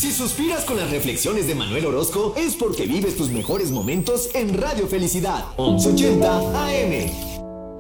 Si suspiras con las reflexiones de Manuel Orozco, es porque vives tus mejores momentos en Radio Felicidad, 1180 AM.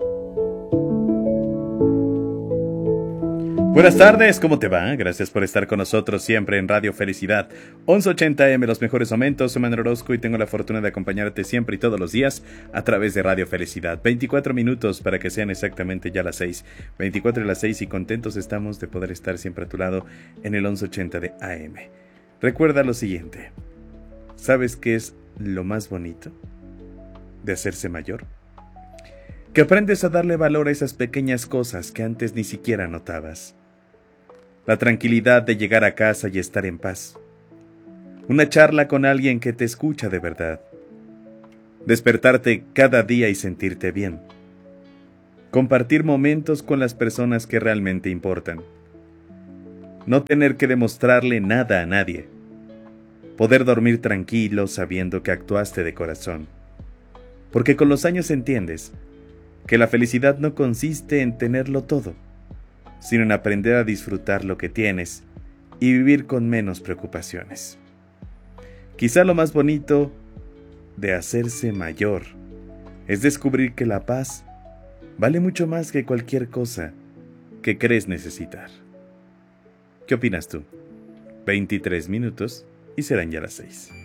Buenas tardes, ¿cómo te va? Gracias por estar con nosotros siempre en Radio Felicidad, 1180 AM, los mejores momentos. Soy Manuel Orozco y tengo la fortuna de acompañarte siempre y todos los días a través de Radio Felicidad. 24 minutos para que sean exactamente ya las 6. 24 y las 6 y contentos estamos de poder estar siempre a tu lado en el 1180 de AM. Recuerda lo siguiente, ¿sabes qué es lo más bonito de hacerse mayor? Que aprendes a darle valor a esas pequeñas cosas que antes ni siquiera notabas. La tranquilidad de llegar a casa y estar en paz. Una charla con alguien que te escucha de verdad. Despertarte cada día y sentirte bien. Compartir momentos con las personas que realmente importan. No tener que demostrarle nada a nadie. Poder dormir tranquilo sabiendo que actuaste de corazón. Porque con los años entiendes que la felicidad no consiste en tenerlo todo, sino en aprender a disfrutar lo que tienes y vivir con menos preocupaciones. Quizá lo más bonito de hacerse mayor es descubrir que la paz vale mucho más que cualquier cosa que crees necesitar. ¿Qué opinas tú? 23 minutos y serán ya las 6.